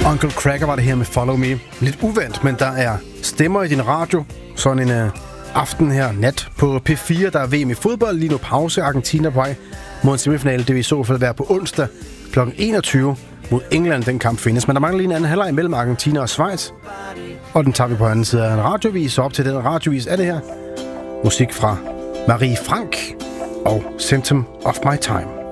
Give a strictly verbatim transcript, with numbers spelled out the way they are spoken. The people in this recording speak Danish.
Uncle Cracker var det her med Follow Me. Lidt uvendt, men der er stemmer i din radio. Sådan en uh, aften her, nat på P fire. Der er V M i fodbold. Lige nu pause. Argentina på vej mod en semifinale. Det vil i så fald være på onsdag klokken enogtyve mod England. Den kamp findes. Men der mangler lige en anden halvleg mellem Argentina og Schweiz. Og den tager vi på anden side af en radiovis. Så op til den radiovis er det her musik fra Marie Frank og Symptom of My Time.